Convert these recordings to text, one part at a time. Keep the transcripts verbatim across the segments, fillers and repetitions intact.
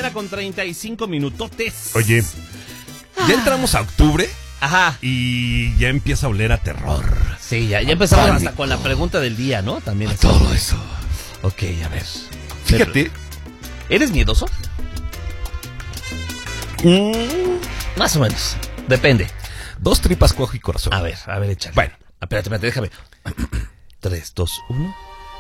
mañana con treinta y cinco minutotes. Oye, ya entramos a octubre. Ajá. Y ya empieza a oler a terror. Sí, ya, ya empezamos hasta con la pregunta del día, ¿no? También. A todo eso. Ok, a ver. Fíjate. ¿Eres miedoso? Mm, Más o menos. Depende. Dos tripas, cuajo y corazón. A ver, a ver, échale. Bueno. Espérate, espérate, déjame. Tres, dos, uno.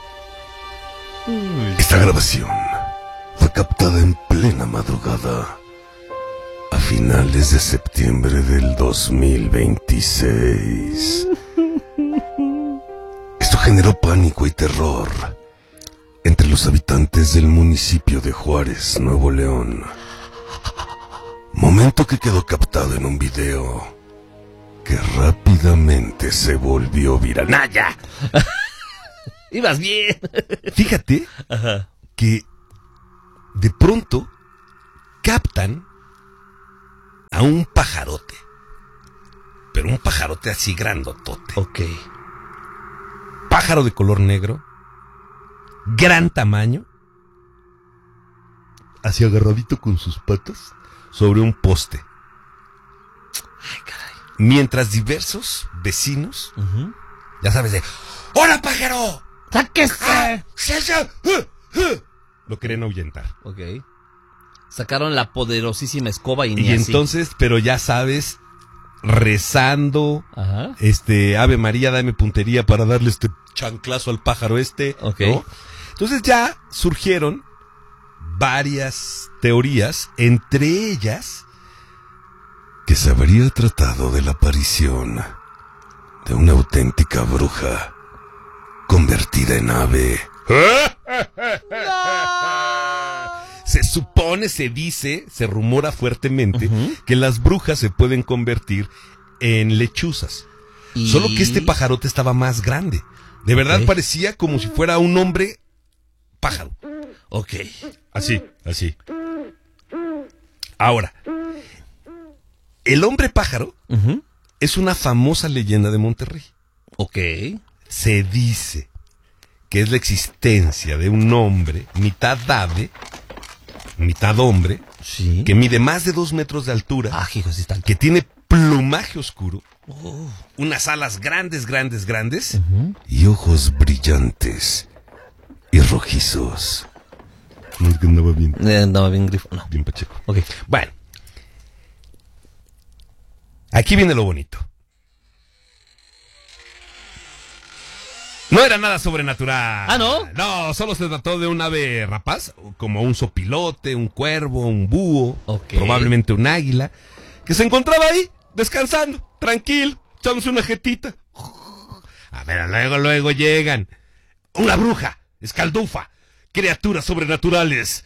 Esta grabación fue captada en plena madrugada, a finales de septiembre del dos mil veintiséis. Esto generó pánico y terror entre los habitantes del municipio de Juárez, Nuevo León. Momento que quedó captado en un video que rápidamente se volvió viral. ¡Naya! Ibas bien. Fíjate Ajá. que de pronto captan a un pajarote. Pero un pajarote así grandotote. Ok. Pájaro de color negro. Gran tamaño. Así agarradito con sus patas sobre un poste. Ay, caray. Mientras diversos vecinos, Uh-huh. ya sabes, de ¡Hola, pájaro! ¡Sáquese! ¡Ah! ¡Sí, sí! ¡Uh! ¡Uh! Lo querían ahuyentar. Ok. Sacaron la poderosísima escoba y ni Y así. entonces, pero ya sabes, rezando, Ajá. este, Ave María, dame puntería para darle este chanclazo al pájaro este, Ok. ¿no? Entonces ya surgieron varias teorías, entre ellas Que se habría tratado de la aparición de una auténtica bruja convertida en ave. se supone, se dice, se rumora fuertemente Uh-huh. que las brujas se pueden convertir en lechuzas. Y... Solo que este pajarote estaba más grande. De verdad Ok. parecía como si fuera un hombre pájaro. Ok. Así, así. Ahora, el hombre pájaro Uh-huh. es una famosa leyenda de Monterrey. Ok. Se dice que es la existencia de un hombre, mitad ave, mitad hombre, Sí. que mide más de dos metros de altura, Ah, hijo, sí está alto. que tiene plumaje oscuro, Oh. unas alas grandes, grandes, grandes, Uh-huh. Y ojos brillantes y rojizos. No, es que andaba bien, Eh, andaba bien grifo. No. bien pacheco. Ok. Bueno, aquí viene lo bonito. No era nada sobrenatural. Ah, ¿no? No, solo se trató de un ave rapaz, como un sopilote, un cuervo, un búho, Ok. probablemente un águila, que se encontraba ahí, descansando, tranquilo, echándose una jetita. A ver, luego, luego llegan. Una bruja, escaldufa, criaturas sobrenaturales,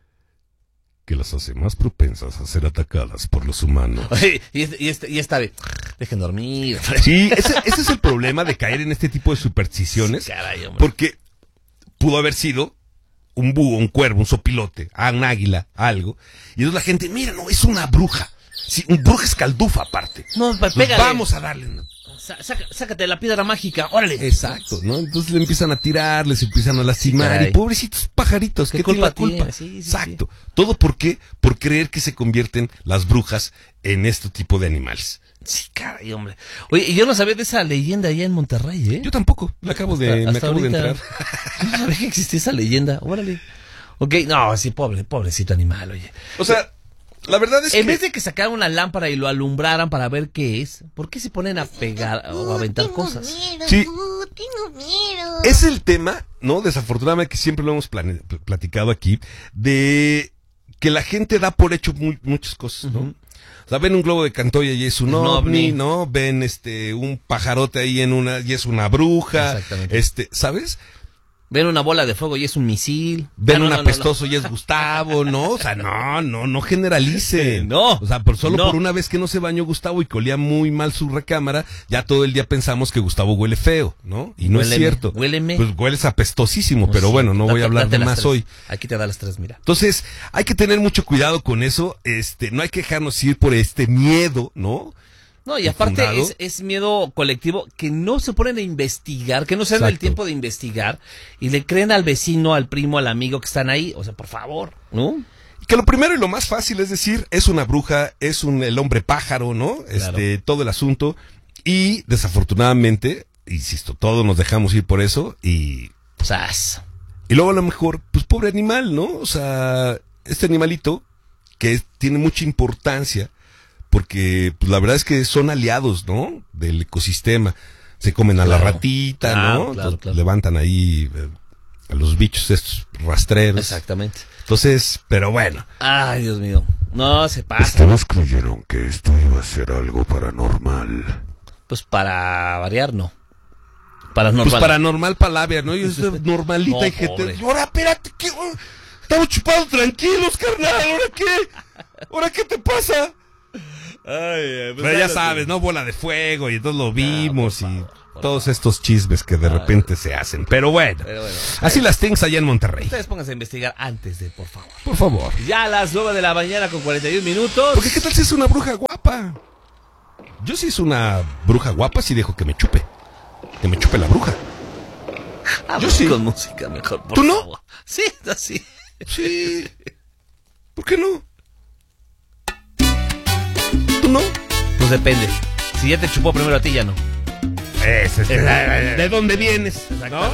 que las hace más propensas a ser atacadas por los humanos. Oye, y, este, y, este, y esta de... Dejen dormir. Sí, ese, ese es el problema de caer en este tipo de supersticiones. Sí, caray, hombre. Porque pudo haber sido un búho, un cuervo, un sopilote, ah, un águila, algo. Y entonces la gente, mira, no, es una bruja. Sí, un bruja escaldufa aparte. No, pa- Pues pégale. vamos a darle. ¿No? Sa- saca- sácate la piedra mágica, órale. Exacto, ¿no? Entonces le empiezan a tirar, les empiezan a lastimar. caray. Y pobrecitos pajaritos, ¿Qué ¿qué, tienen culpa la culpa? tiene? Sí, sí, Exacto. ¿Todo por qué? Por creer que se convierten las brujas en este tipo de animales. Sí, caray, hombre. Oye, y yo no sabía de esa leyenda allá en Monterrey, ¿eh? Yo tampoco, me acabo de, Hasta- me hasta acabo de ahorita. entrar. Yo no sabía que existía esa leyenda, órale. Ok, no, sí, pobre, pobrecito animal, oye. O sea, la verdad es En que... vez de que sacaran una lámpara y lo alumbraran para ver qué es, ¿por qué se ponen a pegar o a aventar cosas? Sí. Tengo miedo. Es el tema, ¿no? Desafortunadamente, que siempre lo hemos plane- pl- platicado aquí, de que la gente da por hecho muy- muchas cosas, ¿no? Ujú. O sea, ven un globo de Cantoya y es un Un ovni, ovni. ¿no? Ven este un pajarote ahí en una y es una bruja. Exactamente. Este, ¿sabes? Ven una bola de fuego y es un misil. Ven Ah, no, un no, no, apestoso y es Gustavo, ¿no? O sea, no, no, no generalicen. No, O sea, por solo no. por una vez que no se bañó Gustavo y que olía muy mal su recámara, ya todo el día pensamos que Gustavo huele feo, ¿no? Y no es Huéleme, cierto. huéleme. Pues hueles apestosísimo, No, pero sí. bueno, no voy a Date- hablar date de las más tres. hoy. Aquí te da las tres, mira. Entonces, hay que tener mucho cuidado con eso, este, no hay que dejarnos ir por este miedo, ¿no? No, y aparte Infundado. es, es miedo colectivo que no se ponen a investigar, que no se dan el Exacto. tiempo de investigar y le creen al vecino, al primo, al amigo que están ahí. O sea, por favor, ¿no? que lo primero y lo más fácil es decir, es una bruja, es un el hombre pájaro, ¿no? Claro. Este, todo el asunto. Y desafortunadamente, insisto, todos nos dejamos ir por eso y... ¡Sas! Y luego a lo mejor, pues pobre animal, ¿no? O sea, este animalito que es- tiene mucha importancia porque pues, la verdad es que son aliados, ¿no? Del ecosistema. Se comen a la Claro. ratita, Claro, ¿no? claro, Entonces, claro. levantan ahí eh, a los bichos estos rastreros. Exactamente. Entonces, pero bueno. Ay, Dios mío. No se pasa. Ustedes creyeron que esto iba a ser algo paranormal. Pues para variar, no. Paranormal. Pues paranormal palabra, ¿no? Y es normalita No, y gente. pobre. Ahora, espérate, ¿qué? Estamos chupados tranquilos, carnal. ¿Ahora qué? ¿Ahora qué te pasa? Ay, Pero ya sabes, ¿no? Bola de fuego y entonces lo vimos por y favor, por todos estos chismes que de repente se hacen. Pero bueno, Pero bueno. así las things allá en Monterrey. Ustedes pónganse a investigar antes de, por favor. Por favor. Ya a las nueve de la mañana con cuarenta y un minutos. Porque qué tal si es una bruja guapa. Yo si es una bruja guapa, sí dejo que me chupe. Que me chupe la bruja. Ah, yo pues sí. Con música mejor, por ¿Tú no? favor. Sí, así. Sí. ¿Por qué no? ¿Tú no? Pues depende. Si ya te chupó primero a ti, ya no. Ese es ¿De dónde vienes? ¿No?